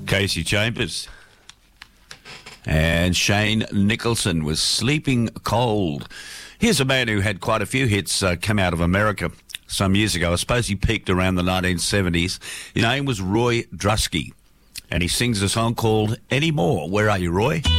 Casey Chambers. And Shane Nicholson was Sleeping Cold. Here's a man who had quite a few hits come out of America some years ago. I suppose he peaked around the 1970s. His name was Roy Drusky, and he sings a song called Anymore. Where are you, Roy?